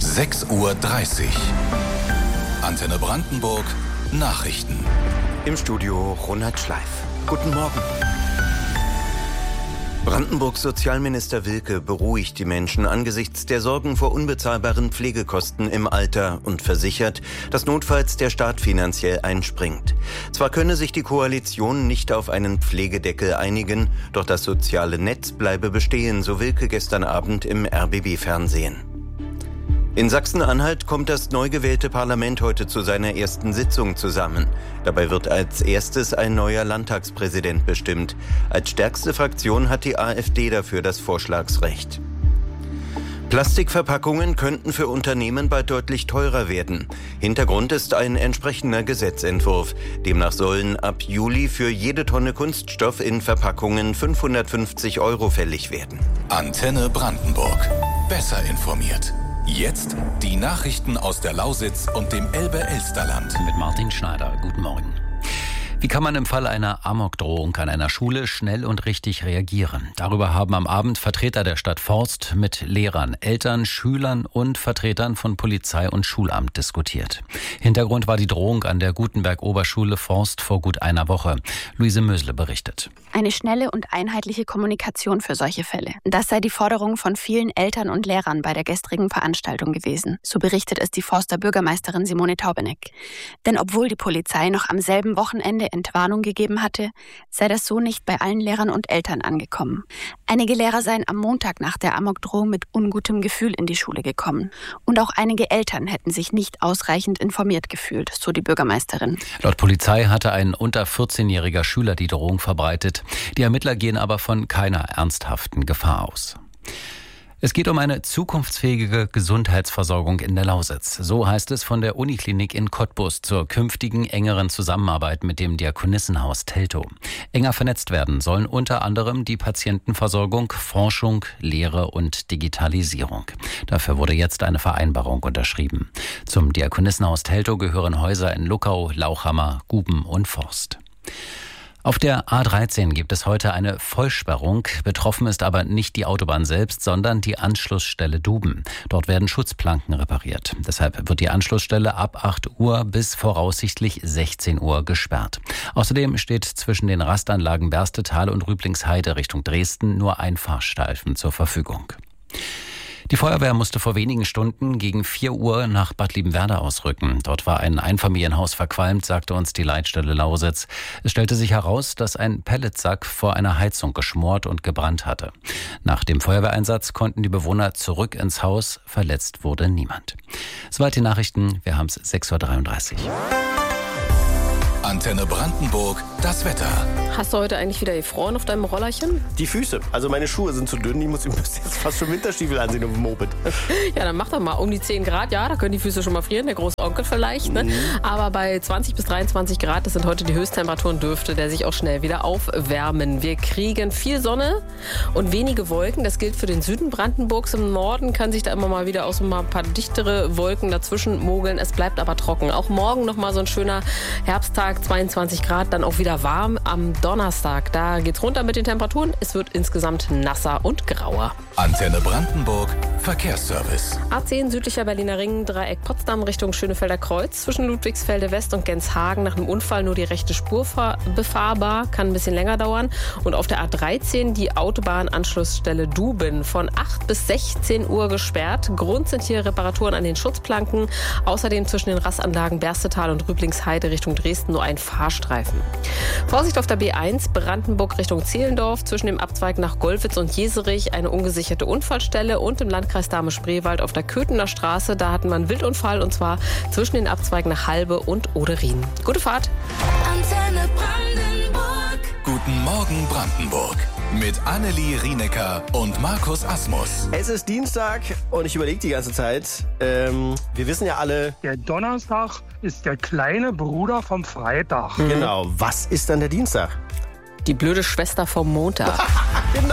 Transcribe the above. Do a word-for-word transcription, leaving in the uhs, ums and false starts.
sechs Uhr dreißig. Antenne Brandenburg Nachrichten. Im Studio Ronald Schleif. Guten Morgen. Brandenburgs Sozialminister Wilke beruhigt die Menschen angesichts der Sorgen vor unbezahlbaren Pflegekosten im Alter und versichert, dass notfalls der Staat finanziell einspringt. Zwar könne sich die Koalition nicht auf einen Pflegedeckel einigen, doch das soziale Netz bleibe bestehen, so Wilke gestern Abend im R B B-Fernsehen. In Sachsen-Anhalt kommt das neu gewählte Parlament heute zu seiner ersten Sitzung zusammen. Dabei wird als erstes ein neuer Landtagspräsident bestimmt. Als stärkste Fraktion hat die AfD dafür das Vorschlagsrecht. Plastikverpackungen könnten für Unternehmen bald deutlich teurer werden. Hintergrund ist ein entsprechender Gesetzentwurf. Demnach sollen ab Juli für jede Tonne Kunststoff in Verpackungen fünfhundertfünfzig Euro fällig werden. Antenne Brandenburg. Besser informiert. Jetzt die Nachrichten aus der Lausitz und dem Elbe-Elsterland. Mit Martin Schneider. Guten Morgen. Wie kann man im Fall einer Amokdrohung an einer Schule schnell und richtig reagieren? Darüber haben am Abend Vertreter der Stadt Forst mit Lehrern, Eltern, Schülern und Vertretern von Polizei und Schulamt diskutiert. Hintergrund war die Drohung an der Gutenberg-Oberschule Forst vor gut einer Woche. Luise Mösle berichtet. Eine schnelle und einheitliche Kommunikation für solche Fälle. Das sei die Forderung von vielen Eltern und Lehrern bei der gestrigen Veranstaltung gewesen. So berichtet es die Forster Bürgermeisterin Simone Taubeneck. Denn obwohl die Polizei noch am selben Wochenende Entwarnung gegeben hatte, sei das so nicht bei allen Lehrern und Eltern angekommen. Einige Lehrer seien am Montag nach der Amokdrohung mit ungutem Gefühl in die Schule gekommen. Und auch einige Eltern hätten sich nicht ausreichend informiert gefühlt, so die Bürgermeisterin. Laut Polizei hatte ein unter vierzehnjähriger Schüler die Drohung verbreitet. Die Ermittler gehen aber von keiner ernsthaften Gefahr aus. Es geht um eine zukunftsfähige Gesundheitsversorgung in der Lausitz. So heißt es von der Uniklinik in Cottbus zur künftigen engeren Zusammenarbeit mit dem Diakonissenhaus Teltow. Enger vernetzt werden sollen unter anderem die Patientenversorgung, Forschung, Lehre und Digitalisierung. Dafür wurde jetzt eine Vereinbarung unterschrieben. Zum Diakonissenhaus Teltow gehören Häuser in Luckau, Lauchhammer, Guben und Forst. Auf der A dreizehn gibt es heute eine Vollsperrung. Betroffen ist aber nicht die Autobahn selbst, sondern die Anschlussstelle Duben. Dort werden Schutzplanken repariert. Deshalb wird die Anschlussstelle ab acht Uhr bis voraussichtlich sechzehn Uhr gesperrt. Außerdem steht zwischen den Rastanlagen Berstetal und Rüblingsheide Richtung Dresden nur ein Fahrstreifen zur Verfügung. Die Feuerwehr musste vor wenigen Stunden gegen vier Uhr nach Bad Liebenwerda ausrücken. Dort war ein Einfamilienhaus verqualmt, sagte uns die Leitstelle Lausitz. Es stellte sich heraus, dass ein Pelletsack vor einer Heizung geschmort und gebrannt hatte. Nach dem Feuerwehreinsatz konnten die Bewohner zurück ins Haus. Verletzt wurde niemand. Soweit die Nachrichten. Wir haben es sechs Uhr dreiunddreißig. Antenne Brandenburg, das Wetter. Hast du heute eigentlich wieder gefroren auf deinem Rollerchen? Die Füße. Also meine Schuhe sind zu dünn. Ich muss ich muss jetzt fast schon Winterstiefel ansehen auf dem Moped. Ja, dann mach doch mal um die zehn Grad. Ja, da können die Füße schon mal frieren. Der Großonkel vielleicht. Ne? Mhm. Aber bei zwanzig bis dreiundzwanzig Grad, das sind heute die Höchsttemperaturen, dürfte der sich auch schnell wieder aufwärmen. Wir kriegen viel Sonne und wenige Wolken. Das gilt für den Süden Brandenburgs. Im Norden kann sich da immer mal wieder auch so mal ein paar dichtere Wolken dazwischen mogeln. Es bleibt aber trocken. Auch morgen noch mal so ein schöner Herbsttag. zweiundzwanzig Grad, dann auch wieder warm am Donnerstag. Da geht's runter mit den Temperaturen. Es wird insgesamt nasser und grauer. Antenne Brandenburg, Verkehrsservice. A zehn südlicher Berliner Ring, Dreieck Potsdam Richtung Schönefelder Kreuz. Zwischen Ludwigsfelde West und Genshagen nach einem Unfall nur die rechte Spur befahrbar. Kann ein bisschen länger dauern. Und auf der A dreizehn die Autobahnanschlussstelle Duben von acht bis sechzehn Uhr gesperrt. Grund sind hier Reparaturen an den Schutzplanken. Außerdem zwischen den Rastanlagen Berstetal und Rüblingsheide Richtung Dresden nur ein Fahrstreifen. Vorsicht auf der B eins, Brandenburg Richtung Zehlendorf, zwischen dem Abzweig nach Gollwitz und Jeserich eine ungesicherte Unfallstelle und im Landkreis Dahme-Spreewald auf der Köthener Straße, da hatten wir einen Wildunfall und zwar zwischen den Abzweigen nach Halbe und Oderin. Gute Fahrt! Antenne Brandenburg. Guten Morgen Brandenburg. Mit Annelie Rienecker und Markus Asmus. Es ist Dienstag und ich überlege die ganze Zeit. Ähm, wir wissen ja alle... Der Donnerstag ist der kleine Bruder vom Freitag. Genau. Was ist dann der Dienstag? Die blöde Schwester vom Montag.